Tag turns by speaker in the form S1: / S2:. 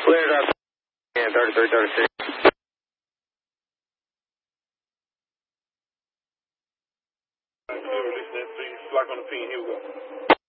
S1: Cleared up. Yeah, 33, 36.
S2: Release that, please. Block on the pin. Here we go.